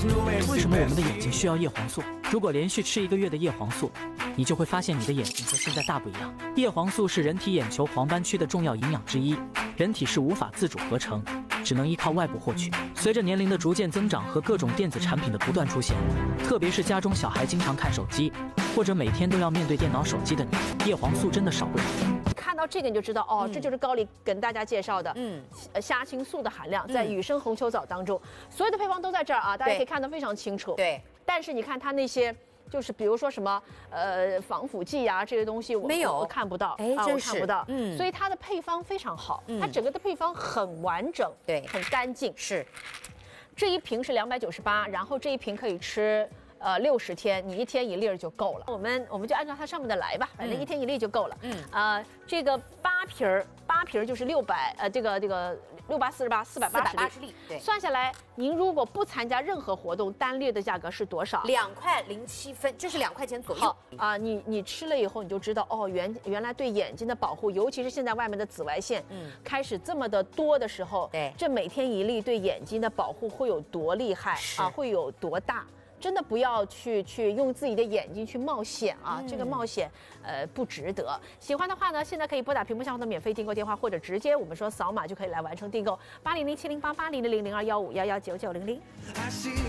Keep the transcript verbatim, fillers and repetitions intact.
为什么我们的眼睛需要叶黄素？如果连续吃一个月的叶黄素，你就会发现你的眼睛和现在大不一样。叶黄素是人体眼球黄斑区的重要营养之一，人体是无法自主合成，只能依靠外部获取。随着年龄的逐渐增长和各种电子产品的不断出现，特别是家中小孩经常看手机，或者每天都要面对电脑、手机的你，叶黄素真的少不了。 看到这个你就知道哦， 嗯、 这就是高丽跟大家介绍的，嗯，虾青素的含量在雨生红球藻当中，嗯、所有的配方都在这儿啊，大家可以看得非常清楚。 对， 但是你看它那些。就是比如说什么呃防腐剂啊这些东西我没有我看不到， 哎， 啊、 真我看不到， 嗯， 所以它的配方非常好， 嗯、 它整个的配方很完整， 对， 很干净。 是， 这一瓶是两百九十八，然后这一瓶可以吃呃六十天，你一天一粒就够了。我们我们就按照它上面的来吧，反正一天一粒就够了。嗯，呃，这个八瓶儿八瓶儿就是六百呃这个这个六八四十八四百八十粒，对， 算下来，您如果不参加任何活动，单粒的价格是多少？ 两块零七分，就是两块钱左右。 好啊、呃，你你吃了以后，你就知道哦，原原来对眼睛的保护，尤其是现在外面的紫外线，嗯，开始这么的多的时候， 对， 这每天一粒对眼睛的保护会有多厉害啊？会有多大？真的不要去去用自己的眼睛去冒险啊！嗯、这个冒险，呃，不值得。喜欢的话呢，现在可以拨打屏幕上方的免费订购电话，或者直接我们说扫码就可以来完成订购，八零零七零八八零零零零二幺五幺幺九九零零。